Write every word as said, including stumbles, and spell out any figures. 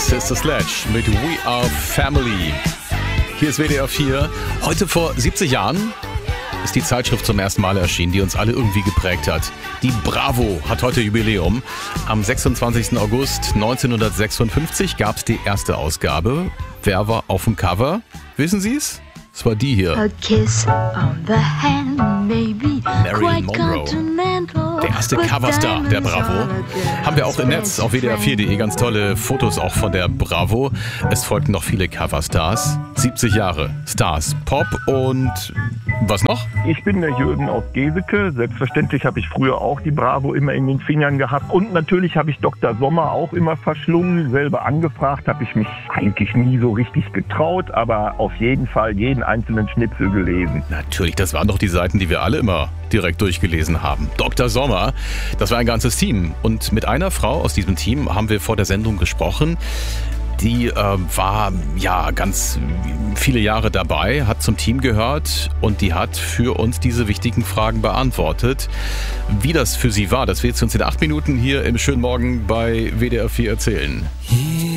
Sister Sledge mit We Are Family. Hier ist W D R vier. Heute vor siebzig Jahren ist die Zeitschrift zum ersten Mal erschienen, die uns alle irgendwie geprägt hat. Die Bravo hat heute Jubiläum. Am sechsundzwanzigsten August neunzehnhundertsechsundfünfzig gab es die erste Ausgabe. Wer war auf dem Cover? Wissen Sie es? Es war die hier. A kiss on the hand, maybe Marilyn Monroe. Der erste Coverstar der Bravo. Haben wir auch im Netz auf W D R vier punkt de ganz tolle Fotos auch von der Bravo. Es folgten noch viele Coverstars. siebzig Jahre Stars Pop und was noch? Ich bin der Jürgen aus Geseke. Selbstverständlich habe ich früher auch die Bravo immer in den Fingern gehabt. Und natürlich habe ich Doktor Sommer auch immer verschlungen. Selber angefragt habe ich mich eigentlich nie so richtig getraut. Aber auf jeden Fall jeden einzelnen Schnipsel gelesen. Natürlich, das waren doch die Seiten, die wir alle immer direkt durchgelesen haben. Doktor Sommer, das war ein ganzes Team. Und mit einer Frau aus diesem Team haben wir vor der Sendung gesprochen. Die äh, war ja ganz viele Jahre dabei, hat zum Team gehört und die hat für uns diese wichtigen Fragen beantwortet. Wie das für sie war, das wird sie uns in acht Minuten hier im schönen Morgen bei W D R vier erzählen.